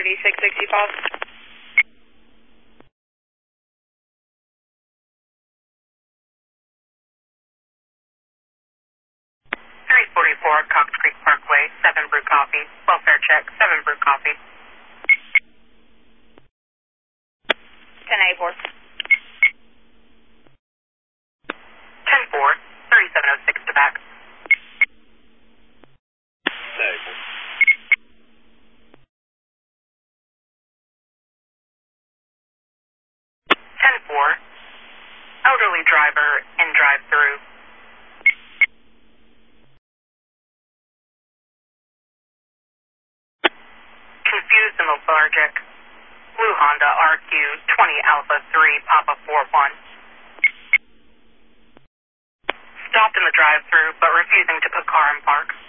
3665. 344 Cox Creek Parkway, 7 brew coffee. Welfare check, 7 brew coffee. 1084. 10-4, 3706 to back. 10-4, elderly driver in drive-through. Confused and lethargic. Blue Honda RQ 20 Alpha 3 Papa 41. Stopped in the drive-through but refusing to put car in park.